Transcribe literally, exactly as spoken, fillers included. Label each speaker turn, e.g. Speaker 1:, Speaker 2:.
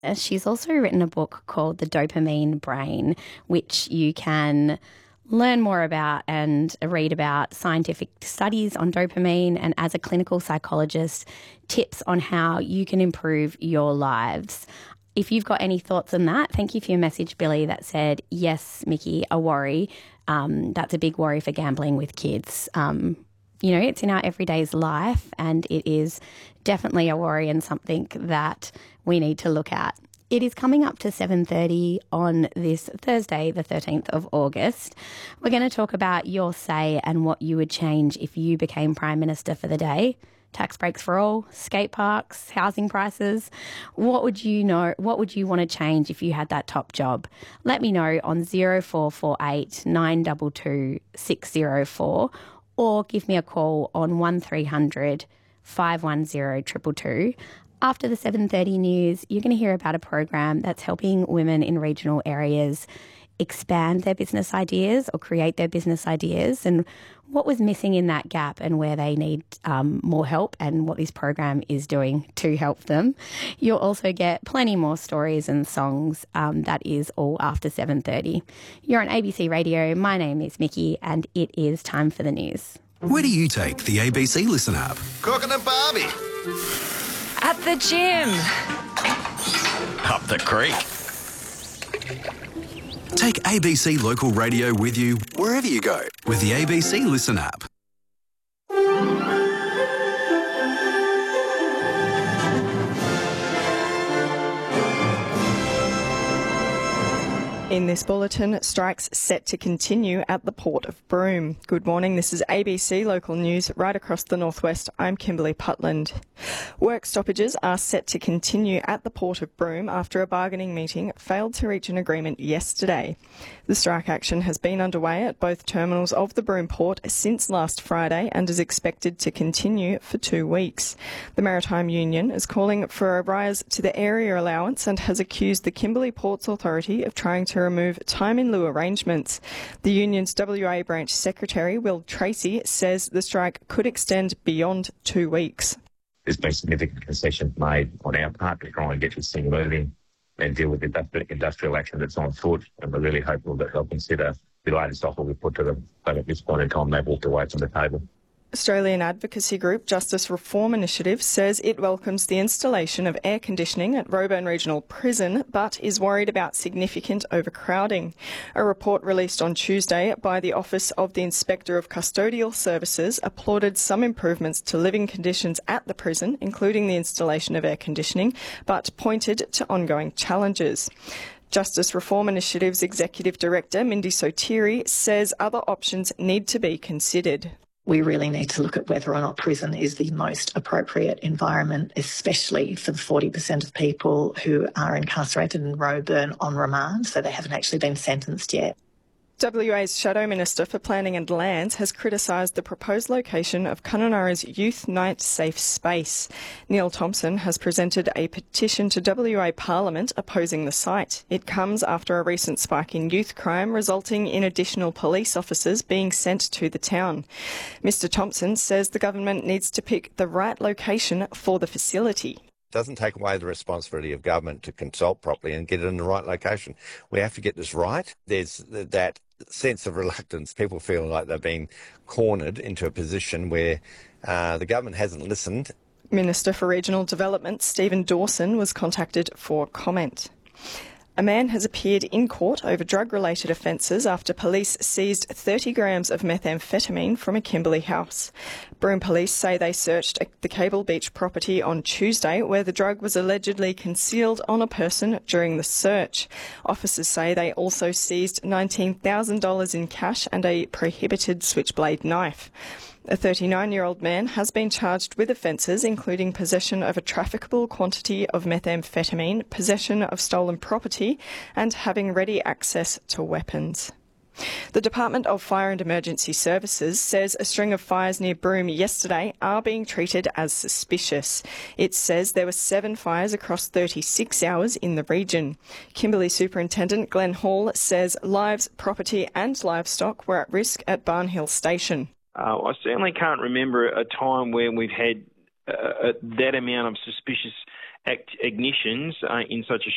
Speaker 1: She's also written a book called The Dopamine Brain, which you can learn more about and read about scientific studies on dopamine, and as a clinical psychologist, tips on how you can improve your lives. If you've got any thoughts on that, thank you for your message, Billy, that said, yes, Mickey, a worry. Um, that's a big worry for gambling with kids. Um, you know, it's in our everyday's life, and it is definitely a worry and something that we need to look at. It is coming up to seven thirty on this Thursday, the thirteenth of August. We're going to talk about your say and what you would change if you became Prime Minister for the day. Tax breaks for all, skate parks, housing prices. What would you know? What would you want to change if you had that top job? Let me know on zero four four eight nine two two six zero four, or give me a call on one three hundred five one zero two two two. After the seven thirty news, you're going to hear about a program that's helping women in regional areas expand their business ideas or create their business ideas, and what was missing in that gap and where they need um, more help, and what this program is doing to help them. You'll also get plenty more stories and songs. Um, that is all after seven thirty. You're on A B C Radio. My name is Mickey, and it is time for the news.
Speaker 2: Where do you take the A B C Listen app?
Speaker 3: Cooking a barbie.
Speaker 4: At the gym.
Speaker 3: Up the creek.
Speaker 2: Take A B C Local Radio with you wherever you go with the A B C Listen app.
Speaker 5: In this bulletin, strikes set to continue at the Port of Broome. Good morning, this is A B C Local News right across the northwest. I'm Kimberly Putland. Work stoppages are set to continue at the Port of Broome after a bargaining meeting failed to reach an agreement yesterday. The strike action has been underway at both terminals of the Broome Port since last Friday and is expected to continue for two weeks. The Maritime Union is calling for a rise to the area allowance and has accused the Kimberley Ports Authority of trying to remove time in lieu arrangements. The union's W A branch secretary, Will Tracy, says the strike could extend beyond two weeks.
Speaker 6: There's been significant concessions made on our part to try and get this thing moving and deal with the industrial action that's on foot, and we're really hopeful that they'll consider the latest offer we put to them, but at this point in time they've walked away from the table.
Speaker 5: Australian advocacy group Justice Reform Initiative says it welcomes the installation of air conditioning at Roebourne Regional Prison, but is worried about significant overcrowding. A report released on Tuesday by the Office of the Inspector of Custodial Services applauded some improvements to living conditions at the prison, including the installation of air conditioning, but pointed to ongoing challenges. Justice Reform Initiative's Executive Director, Mindy Sotiri, says other options need to be considered.
Speaker 7: We really need to look at whether or not prison is the most appropriate environment, especially for the forty percent of people who are incarcerated in Roebourne on remand, so they haven't actually been sentenced yet.
Speaker 5: W A's Shadow Minister for Planning and Lands has criticised the proposed location of Kununurra's Youth Night Safe Space. Neil Thompson has presented a petition to W A Parliament opposing the site. It comes after a recent spike in youth crime, resulting in additional police officers being sent to the town. Mister Thompson says the government needs to pick the right location for the facility.
Speaker 8: Doesn't take away the responsibility of government to consult properly and get it in the right location. We have to get this right. There's that sense of reluctance. People feel like they've been cornered into a position where uh, the government hasn't listened.
Speaker 5: Minister for Regional Development Stephen Dawson was contacted for comment. A man has appeared in court over drug-related offences after police seized thirty grams of methamphetamine from a Kimberley house. Broome police say they searched the Cable Beach property on Tuesday, where the drug was allegedly concealed on a person during the search. Officers say they also seized nineteen thousand dollars in cash and a prohibited switchblade knife. A thirty-nine-year-old man has been charged with offences including possession of a trafficable quantity of methamphetamine, possession of stolen property, and having ready access to weapons. The Department of Fire and Emergency Services says a string of fires near Broome yesterday are being treated as suspicious. It says there were seven fires across thirty-six hours in the region. Kimberley Superintendent Glenn Hall says lives, property and livestock were at risk at Barnhill Station.
Speaker 9: Uh, I certainly can't remember a time where we've had uh, that amount of suspicious act- ignitions uh, in such a